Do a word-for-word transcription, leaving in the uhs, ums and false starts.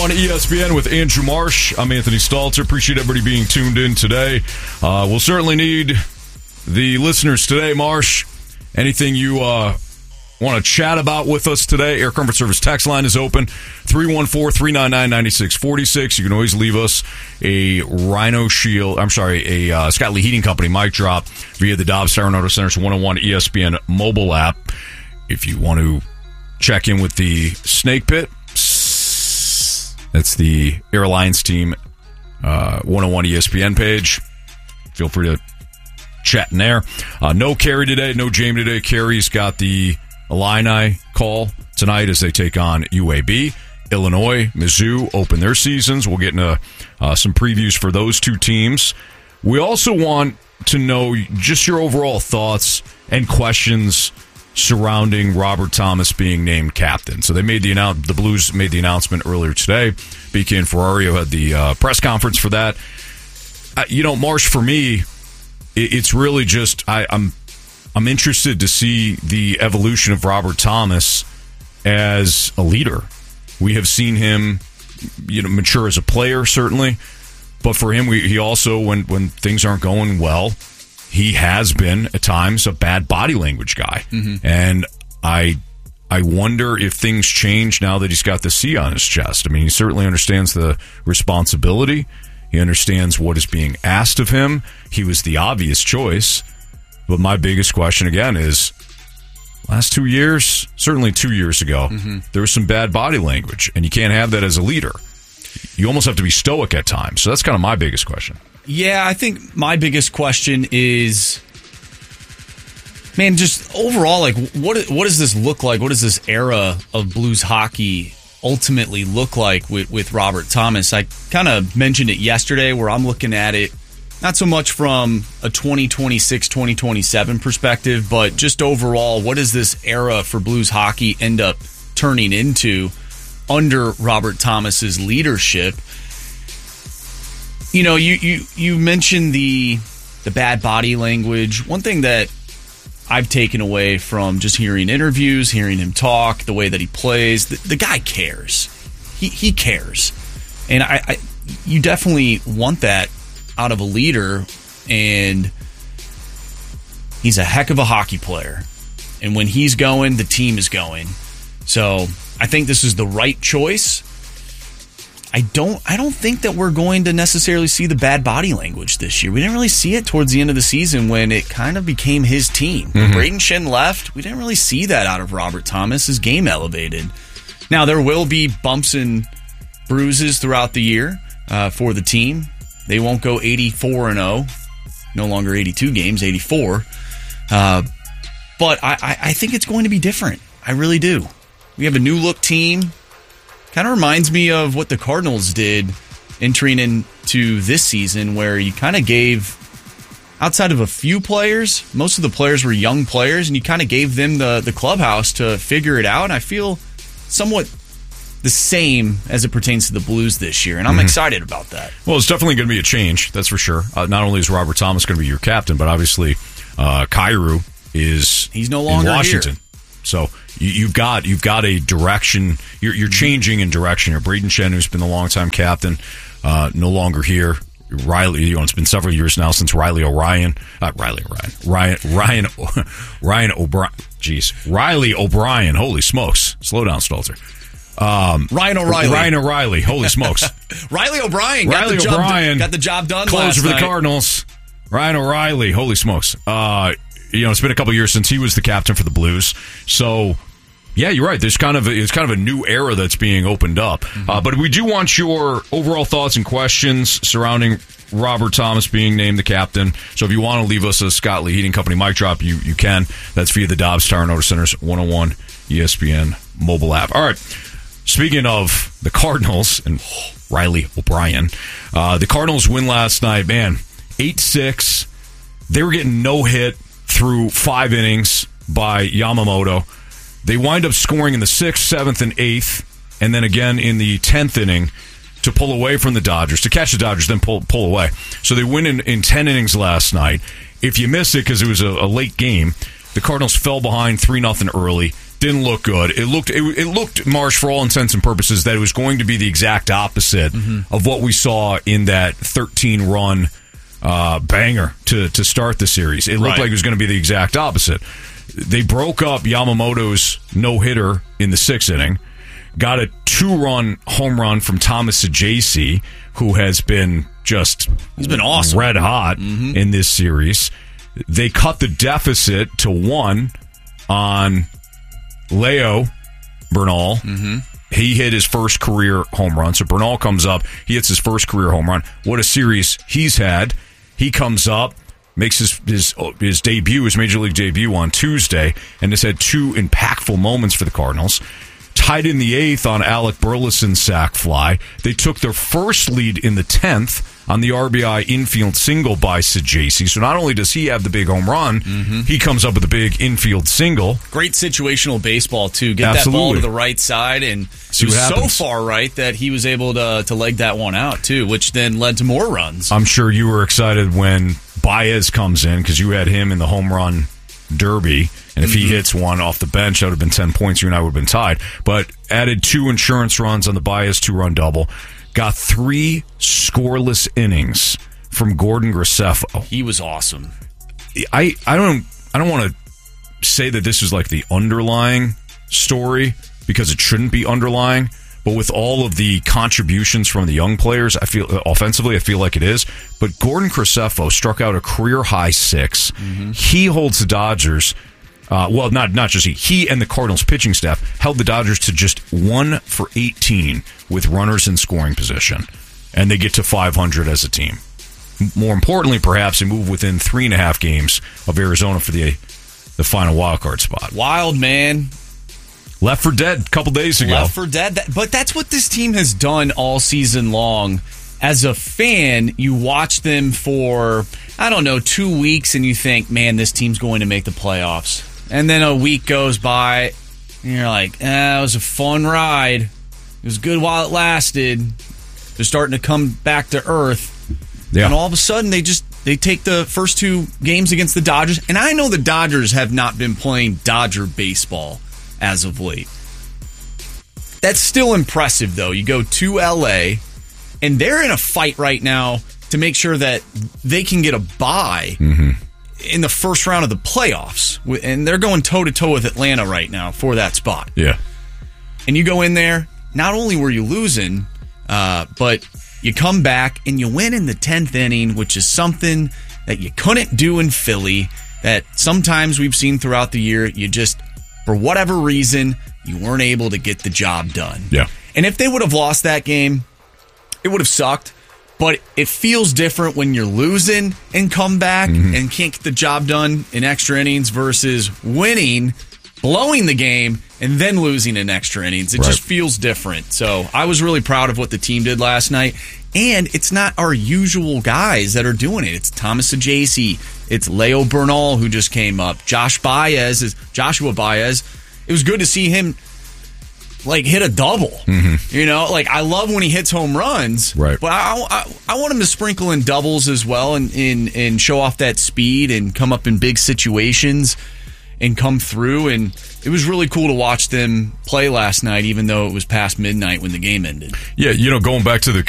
On E S P N with Andrew Marsh, I'm Anthony Stalter. Appreciate everybody being tuned in today. Uh, we'll certainly need the listeners today, Marsh. Anything you uh, want to chat about with us today? Air Comfort Service text line is open, three one four, three nine nine, nine six four six. You can always leave us a Rhino Shield, I'm sorry, a uh, Scott Lee Heating Company mic drop via the Dobbs Tire and Auto Center's one oh one E S P N mobile app. If you want to check in with the Snake Pit, that's the Airlines team uh, one oh one E S P N page. Feel free to chat in there. Uh, no Carey today, no Jamie today. Carey's got the Illini call tonight as they take on U A B. Illinois, Mizzou open their seasons. We'll get into uh, some previews for those two teams. We also want to know just your overall thoughts and questions surrounding Robert Thomas being named captain. So they made the annou- the Blues made the announcement earlier today. B K and Ferrario had the uh, press conference for that. Uh, you know, Marsh, for me, it, it's really just I, I'm I'm interested to see the evolution of Robert Thomas as a leader. We have seen him, you know, mature as a player, certainly, but for him, we, he also when when things aren't going well, he has been, at times, a bad body language guy. Mm-hmm. And I I wonder if things change now that he's got the C on his chest. I mean, he certainly understands the responsibility. He understands what is being asked of him. He was the obvious choice. But my biggest question, again, is last two years, certainly two years ago, mm-hmm. there was some bad body language. And you can't have that as a leader. You almost have to be stoic at times. So that's kind of my biggest question. Yeah, I think my biggest question is, man, just overall, like, what what does this look like? What does this era of Blues hockey ultimately look like with, with Robert Thomas? I kind of mentioned it yesterday where I'm looking at it not so much from a twenty twenty-six, twenty twenty-seven perspective, but just overall, what does this era for Blues hockey end up turning into under Robert Thomas's leadership? You know, you, you, you mentioned the the bad body language. One thing that I've taken away from just hearing interviews, hearing him talk, the way that he plays, the, the guy cares. He he cares. And I, I you definitely want that out of a leader, and he's a heck of a hockey player. And when he's going, the team is going. So I think this is the right choice. I don't I don't think that we're going to necessarily see the bad body language this year. We didn't really see it towards the end of the season when it kind of became his team. Mm-hmm. When Braden Shen left, we didn't really see that out of Robert Thomas. His game elevated. Now, there will be bumps and bruises throughout the year uh, for the team. They won't go eighty-four and oh. No longer eighty-two games, eighty-four. Uh, but I, I, I think it's going to be different. I really do. We have a new-look team. Kind of reminds me of what the Cardinals did entering into this season, where you kind of gave, outside of a few players, most of the players were young players, and you kind of gave them the, the clubhouse to figure it out. And I feel somewhat the same as it pertains to the Blues this year, and I'm mm-hmm. excited about that. Well, it's definitely going to be a change, that's for sure. Uh, not only is Robert Thomas going to be your captain, but obviously uh, Kyrou is He's no longer in Washington. Here. So you, you've got you've got a direction. You're, you're changing in direction. You're Braden Shen, who's been the longtime captain, uh, no longer here. Riley, you know, it's been several years now since Riley O'Ryan, uh, Riley O'Ryan, Ryan, Ryan, Ryan O'Brien. Jeez, Riley O'Brien. Holy smokes! Slow down, Stalter. Um, Ryan O'Reilly. Ryan O'Reilly. Holy smokes! Riley O'Brien. Riley got the O'Brien job, got the job done. Closer last for the night. Cardinals. Ryan O'Reilly. Holy smokes! Uh, You know, it's been a couple years since he was the captain for the Blues. So, yeah, you're right. There's kind of a, it's kind of a new era that's being opened up. Mm-hmm. Uh, but we do want your overall thoughts and questions surrounding Robert Thomas being named the captain. So if you want to leave us a Scott Lee Heating Company mic drop, you, you can. That's via the Dobbs Tire and Auto Center's one oh one E S P N mobile app. All right. Speaking of the Cardinals and oh, Riley O'Brien, uh, the Cardinals win last night. Man, eight six. They were getting no hit through five innings by Yamamoto. They wind up scoring in the sixth, seventh, and eighth, and then again in the tenth inning to pull away from the Dodgers, to catch the Dodgers, then pull pull away. So they win in, in ten innings last night. If you missed it because it was a, a late game, the Cardinals fell behind three nothing early, Didn't look good. It looked it, it looked, Marsh, for all intents and purposes, that it was going to be the exact opposite mm-hmm. of what we saw in that thirteen-run uh, banger to, to start the series. It looked right. like it was going to be the exact opposite. They broke up Yamamoto's no-hitter in the sixth inning, got a two-run home run from Thomas Saggese, who has been just He's been awesome. red hot mm-hmm. in this series. They cut the deficit to one on Leo Bernal. Mm-hmm. He hit his first career home run. So Bernal comes up. He hits his first career home run. What a series he's had. He comes up, makes his his, his debut, his Major League debut on Tuesday, and has had two impactful moments for the Cardinals. Tied in the eighth on Alec Burleson's sac fly. They took their first lead in the tenth on the R B I infield single by Saggese. So not only does he have the big home run, mm-hmm. he comes up with a big infield single. Great situational baseball, too. Get Absolutely. that ball to the right side, and See it was what so happens. far right that he was able to, to leg that one out, too, which then led to more runs. I'm sure you were excited when Baez comes in because you had him in the home run derby. And if he hits one off the bench, that would have been ten points. You and I would have been tied. But added two insurance runs on the Baez two-run double. Got three scoreless innings from Gordon Graceffo. He was awesome. I, I don't I don't want to say that this is like the underlying story because it shouldn't be underlying. But with all of the contributions from the young players, I feel offensively, I feel like it is. But Gordon Graceffo struck out a career-high six. Mm-hmm. He holds the Dodgers... Uh, well, not not just he. He and the Cardinals pitching staff held the Dodgers to just one for eighteen with runners in scoring position, and they get to five hundred as a team. More importantly, perhaps, they move within three and a half games of Arizona for the the final wild card spot. Wild, man. Left for dead a couple days ago. Left for dead. That, but that's what this team has done all season long. As a fan, you watch them for, I don't know, two weeks, and you think, man, this team's going to make the playoffs. And then a week goes by, and you're like, eh, it was a fun ride. It was good while it lasted. They're starting to come back to earth. Yeah. And all of a sudden, they just they take the first two games against the Dodgers. And I know the Dodgers have not been playing Dodger baseball as of late. That's still impressive, though. You go to L A, and they're in a fight right now to make sure that they can get a bye. Mm-hmm. In the first round of the playoffs, and they're going toe-to-toe with Atlanta right now for that spot. Yeah. And you go in there, not only were you losing, uh, but you come back and you win in the tenth inning, which is something that you couldn't do in Philly, that sometimes we've seen throughout the year. You just, for whatever reason, you weren't able to get the job done. Yeah. And if they would have lost that game, it would have sucked. But it feels different when you're losing and come back mm-hmm. and can't get the job done in extra innings versus winning, blowing the game, and then losing in extra innings. It right. just feels different. So I was really proud of what the team did last night. And it's not our usual guys that are doing it. It's Thomas Saggese. It's Leo Bernal, who just came up. Josh Baez is Joshua Baez. It was good to see him like hit a double. Mm-hmm. You know, like I love when he hits home runs, right? But I, I, I want him to sprinkle in doubles as well, and, and and show off that speed and come up in big situations and come through. And it was really cool to watch them play last night, even though it was past midnight when the game ended. Yeah, you know, going back to the